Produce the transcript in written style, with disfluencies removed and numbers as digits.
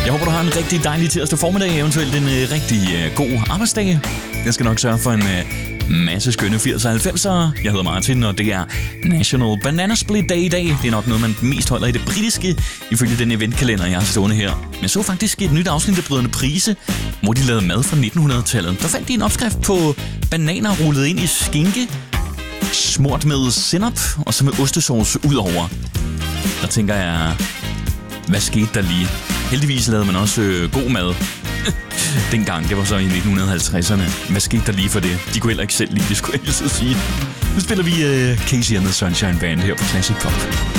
Jeg håber, du har en rigtig dejlig tirsdag formiddag, eventuelt en rigtig god arbejdsdag. Jeg skal nok sørge for en masse skønne 80'er og 90'er. Jeg hedder Martin, og det er National Banana Split Day i dag. Det er nok noget, man mest holder i det britiske, ifølge den eventkalender, jeg har stående her. Jeg så faktisk et nyt afsnit af Brødrene Price, hvor de lavede mad fra 1900-tallet. Der fandt de en opskrift på bananer rullet ind i skinke, smurt med sennep og så med ostesauce ud over. Der tænker jeg, hvad skete der lige? Heldigvis lavede man også god mad dengang. Det var så i 1950'erne. Hvad skete der lige for det? De kunne heller ikke selv lide det, skulle jeg så sige. Nu spiller vi Casey and the Sunshine Band her på Classic Pop.